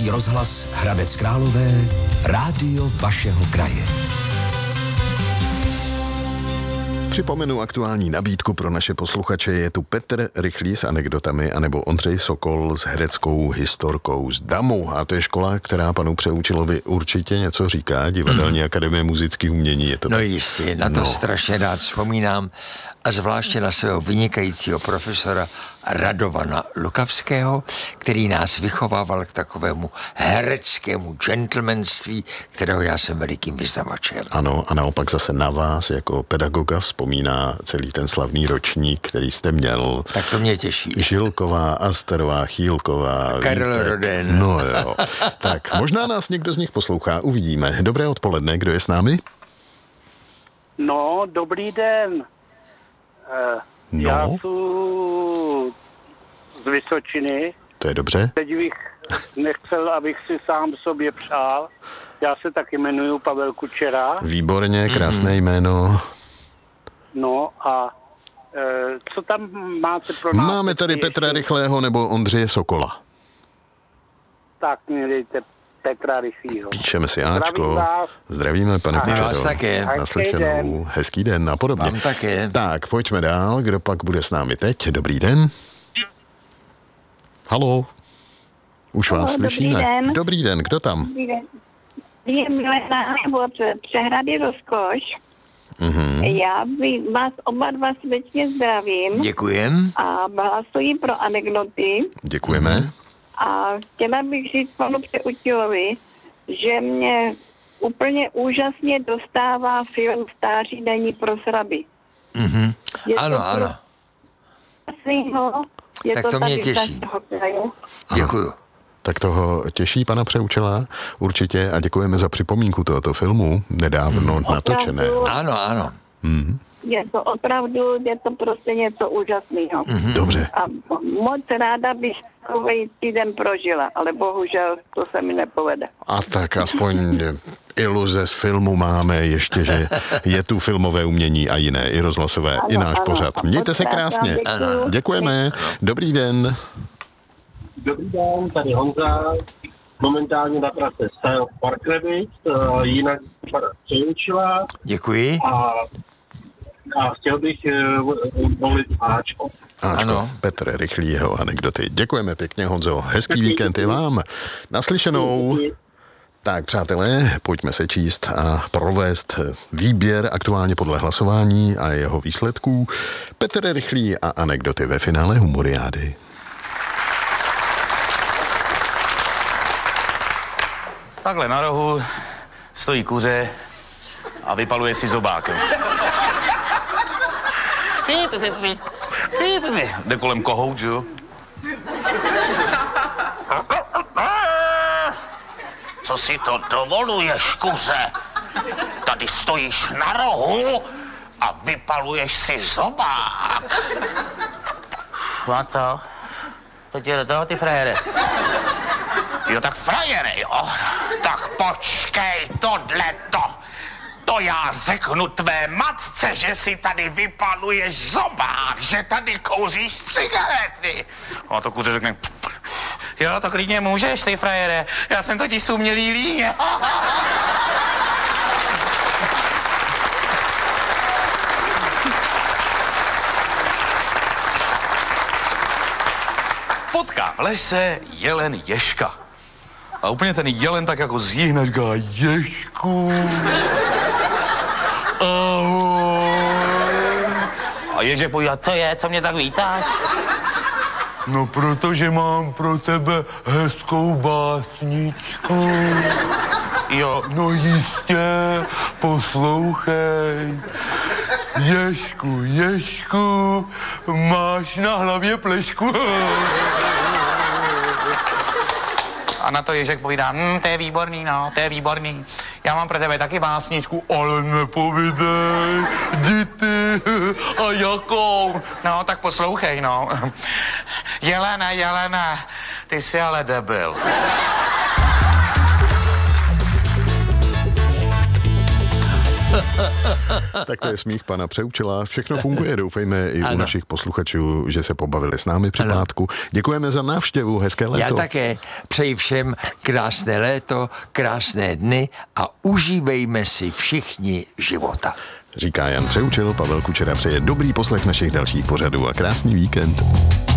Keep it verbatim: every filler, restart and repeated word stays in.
Český rozhlas Hradec Králové, rádio vašeho kraje. Připomenu aktuální nabídku pro naše posluchače. Je tu Petr Rychlý s anekdotami anebo Ondřej Sokol s hereckou historkou z Damu. A to je škola, která panu Přeučilovi určitě něco říká. Divadelní mm. akademie muzických umění. Je to no tak? jistě, na to no. strašně rád vzpomínám. A zvláště na svého vynikajícího profesora Radovana Lukavského, který nás vychovával k takovému hereckému gentlemanství, kterého já jsem velikým vyznavačem. Ano, a naopak zase na vás jako pedagoga vzpomíná celý ten slavný ročník, který jste měl. Tak to mě těší. Žilková, Asterová, Chýlková, Karel Vítek. Roden. No jo. Tak, možná nás někdo z nich poslouchá, uvidíme. Dobré odpoledne, kdo je s námi? No, dobrý den. Uh, No. Já jsem z Vysočiny. To je dobře. Teď bych nechcel, abych si sám sobě přál. Já se taky jmenuji Pavel Kučera. Výborně, krásné mm-hmm. jméno. No a uh, co tam máte pro nás? Máme tady ještě? Petra Rychlého nebo Ondřeje Sokola. Tak mi dejte Petra Rychlýho. Píšeme si Ačko. Zdravím vás. Zdravíme, pane My Kučero. vás také. Naslyšenou. Hezký den a podobně. Vám také. Tak, pojďme dál. Kdo pak bude s námi teď? Dobrý den. Haló. Už Haló, vás dobrý slyšíme. den. Dobrý den, kdo tam? Dobrý den. Je Milena od Přehrady Rozkoš. Mm-hmm. Já by vás oba dva srdečně zdravím. Děkujem. A hlasuji pro anekdoty. Děkujeme. A chtěla bych říct panu Přeutilovi, že mě úplně úžasně dostává film Stáří není pro sraby. Mm-hmm. Je Ano, to ano. Krásnýho, je Tak to, to mě tady těší. z našeho kraju. Děkuju. Tak toho těší pana Přeučela určitě a děkujeme za připomínku tohoto filmu, nedávno Opravdu. natočené. Ano, ano. Mm. Je to opravdu, je to prostě něco úžasného. Mm-hmm. Dobře. A moc ráda bych takový týden prožila, ale bohužel to se mi nepovede. A tak aspoň iluze z filmu máme ještě, že je tu filmové umění a jiné, i rozhlasové, Ano, i náš ano. pořad. Mějte se krásně. Děkuju. Děkujeme. Dobrý den. Dobrý den, tady Honza, momentálně na trase Style Parkrevic, uh, jinak pana Přeučila Děkuji. a, a chtěl bych uh, volit Ačko. Ačko, Ano. Petr Rychlý, jeho anekdoty. Děkujeme pěkně, Honzo. Hezký víkend i vám. Naslyšenou. Tak, přátelé, pojďme se číst a provést výběr aktuálně podle hlasování a jeho výsledků. Petr Rychlý a anekdoty ve finále Humoriády. Takhle na rohu stojí kuře a vypaluje si zobák. Jde kolem kohout, že jo? Co si to dovoluješ, kuře? Tady stojíš na rohu a vypaluješ si zobák. No a co? To ti do toho, ty frajere. Jo, tak frajere, jo. Tak počkej, tohleto. To já řeknu tvé matce, že si tady vypaluješ zobák, že tady kouříš cigarety. No a to kuře řekne, jo, to klidně můžeš, ty frajere. Já jsem totiž sumělý líně. Potká v lese jelen ježka. A úplně ten jelen tak jako zjihne, říká, ježku. Ahoj. A ježek povídá, co je, co mě tak vítáš? No, protože mám pro tebe hezkou básničku. Jo. No jistě, poslouchej. Ježku, ježku, máš na hlavě plešku. A na to ježek povídá, hm, to je výborný, no, to je výborný. Já mám pro tebe taky básničku, ale nepovídej, jdi ty, a jakou? No, tak poslouchej, no. Jelena, Jelena, ty jsi ale debil. Tak to je smích pana Přeučila. Všechno funguje, doufejme i ano. u našich posluchačů, že se pobavili s námi při Ano. pátku. Děkujeme za návštěvu, hezké léto. Já také přeji všem krásné léto, krásné dny a užívejme si všichni života. Říká Jan Přeučil, Pavel Kučera přeje dobrý poslech našich dalších pořadů a krásný víkend.